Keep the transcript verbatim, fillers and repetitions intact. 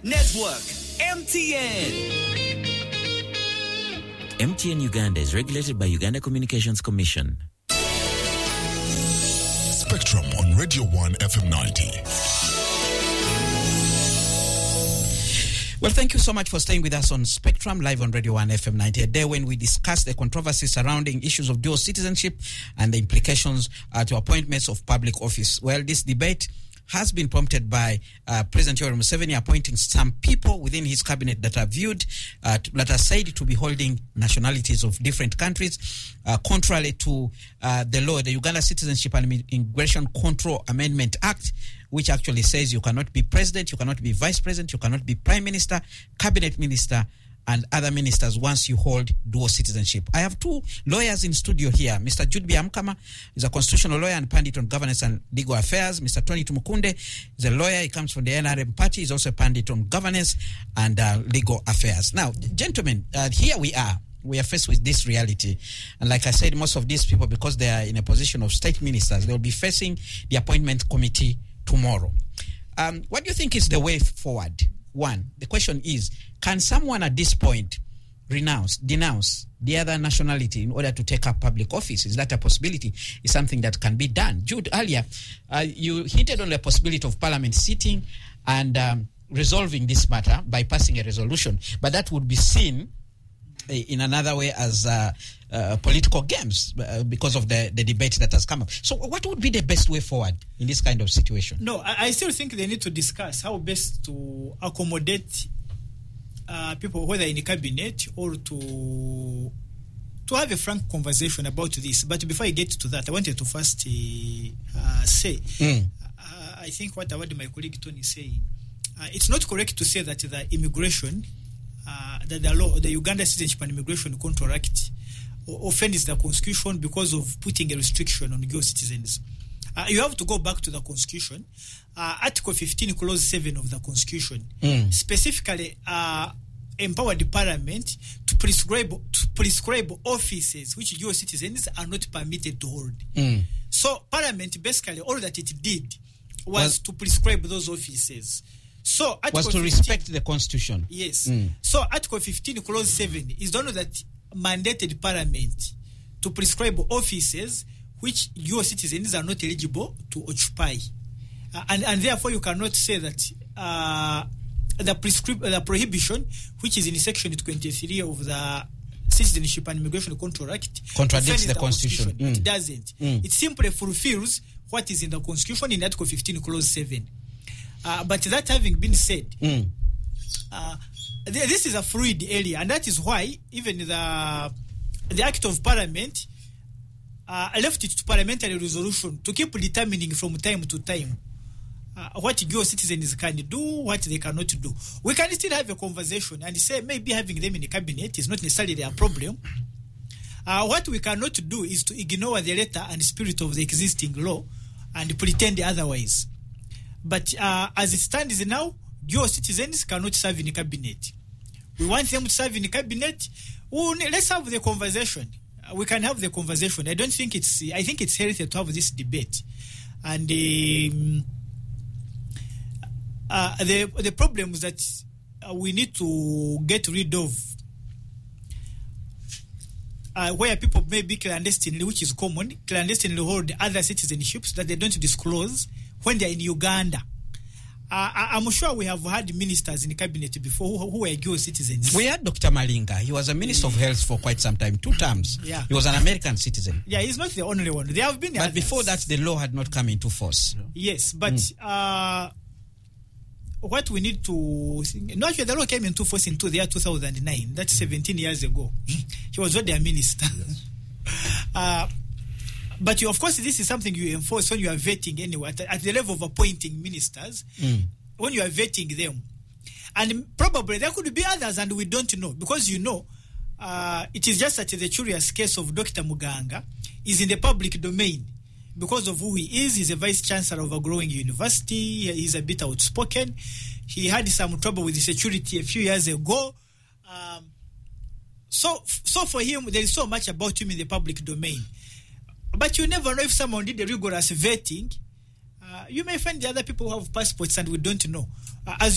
Network, M T N. M T N Uganda is regulated by Uganda Communications Commission. Spectrum on Radio one F M ninety. Well, thank you so much for staying with us on Spectrum, live on Radio one F M ninety, a day when we discuss the controversy surrounding issues of dual citizenship and the implications uh, to appointments of public office. Well, this debate has been prompted by uh, President Yoweri Museveni appointing some people within his cabinet that are viewed, uh, to, that are said to be holding nationalities of different countries, uh, contrary to uh, the law, the Uganda Citizenship and Immigration Control Amendment Act, which actually says you cannot be president, you cannot be vice president, you cannot be prime minister, cabinet minister, and other ministers once you hold dual citizenship. I have two lawyers in studio here. Mister Jude Byamukama is a constitutional lawyer and pundit on governance and legal affairs. Mister Tony Tumukunde is a lawyer. He comes from the N R M party. He's also a pundit on governance and uh, legal affairs. Now, gentlemen, uh, here we are. We are faced with this reality. And like I said, most of these people, because they are in a position of state ministers, they will be facing the appointment committee tomorrow. Um, what do you think is the way forward? One, the question is, can someone at this point renounce, denounce the other nationality in order to take up public office? Is that a possibility? Is something that can be done? Jude, earlier, uh, you hinted on the possibility of Parliament sitting and um, resolving this matter by passing a resolution, but that would be seen uh, in another way as uh, uh, political games uh, because of the, the debate that has come up. So what would be the best way forward in this kind of situation? No, I, I still think they need to discuss how best to accommodate uh, people, whether in the cabinet or to to have a frank conversation about this. But before I get to that, I wanted to first uh, say, mm. uh, I think what, what my colleague Tony is saying, uh, it's not correct to say that the immigration, uh, that the law, the Uganda Citizenship and Immigration Control Act offends the constitution because of putting a restriction on dual citizens. Uh, you have to go back to the constitution. Uh, Article fifteen, Clause seven of the constitution mm. specifically uh, empowered the parliament to prescribe to prescribe offices which dual citizens are not permitted to hold. Mm. So parliament basically all that it did was well, to prescribe those offices. So Article was to fifteen, respect the constitution. Yes. Mm. So Article fifteen, Clause seven is the one that mandated parliament to prescribe offices which dual citizens are not eligible to occupy. Uh, and, and therefore you cannot say that uh, the, prescrip- the prohibition, which is in section twenty-three of the Citizenship and Immigration Control Act, contradicts the, the constitution. constitution. Mm. It doesn't. Mm. It simply fulfills what is in the constitution in Article fifteen, Clause seven. Uh, but that having been said, mm. uh, th- this is a fluid area, and that is why even the the Act of Parliament uh, left it to parliamentary resolution to keep determining from time to time uh, what dual citizens can do, what they cannot do. We can still have a conversation and say maybe having them in the cabinet is not necessarily a problem. Uh, what we cannot do is to ignore the letter and spirit of the existing law and pretend otherwise. But uh, as it stands now, dual citizens cannot serve in the cabinet. We want them to serve in the cabinet. Well, let's have the conversation. Uh, we can have the conversation. I don't think it's. I think it's healthy to have this debate. And um, uh, the the problems that uh, we need to get rid of, uh, where people may be clandestinely, which is common, clandestinely hold other citizenships that they don't disclose when they're in Uganda. Uh, I'm sure we have had ministers in the cabinet before who, who were dual citizens. We had Doctor Malinga. He was a minister yeah. of health for quite some time, two terms. Yeah. He was an American citizen. Yeah, he's not the only one. There have been But others. Before that, the law had not come into force. Yes, but mm. uh, what we need to... No, actually, the law came into force in the year two thousand nine. That's seventeen years ago. He was already a minister. Yes. uh, But you, of course, this is something you enforce when you are vetting anyway, at, at the level of appointing ministers, mm. when you are vetting them. And probably there could be others and we don't know, because you know, uh, it is just that the curious case of Doctor Muganga is in the public domain because of who he is. He's a vice chancellor of a growing university. He's a bit outspoken. He had some trouble with the security a few years ago. Um, so, so for him, there is so much about him in the public domain. But you never know if someone did a rigorous vetting. Uh, you may find the other people who have passports and we don't know. Uh, as